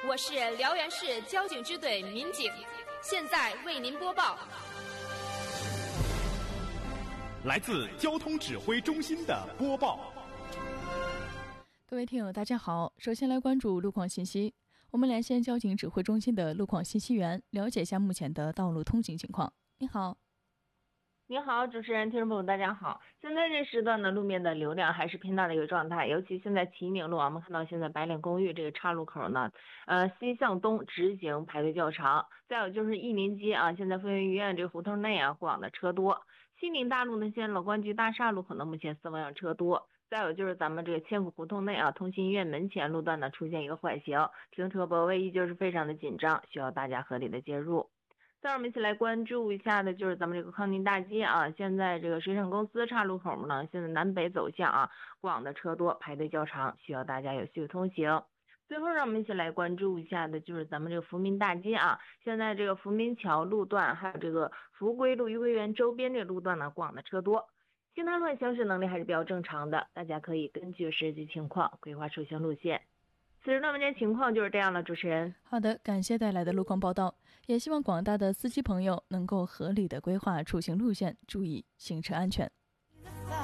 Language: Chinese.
我是辽源市交警支队民警，现在为您播报。 来自交通指挥中心的播报。 各位听友大家好，首先来关注路况信息。我们连线交警指挥中心的路况信息员，了解一下目前的道路通行情况。你好。 你好，主持人，听众朋友大家好。现在这时段的路面的流量还是偏大的一个状态，尤其现在齐宁路我们看到现在白领公寓这个岔路口呢，西向东直行排队较长。再有就是益民街啊，现在飞云医院这个胡同内啊过往的车多。西宁大路呢，现在老关居大厦路口呢目前4方向车多。再有就是咱们这个千府胡同内啊，通信医院门前路段呢出现一个缓行，停车泊位依旧是非常的紧张，需要大家合理的介入。再我们一起来关注一下的就是咱们这个康宁大街啊，现在这个水产公司岔路口呢，现在南北走向啊，过往的车多，排队较长，需要大家有序通行。最后让我们一起来关注一下的就是咱们这个福民大街啊，现在这个福民桥路段还有这个福归路、颐桂园周边这个路段呢，过往的车多，行车路行驶能力还是比较正常的，大家可以根据实际情况规划出行路线。此时段目前情况就是这样了，主持人。 好的，感谢带来的路况报道，也希望广大的司机朋友能够合理的规划出行路线，注意行车安全。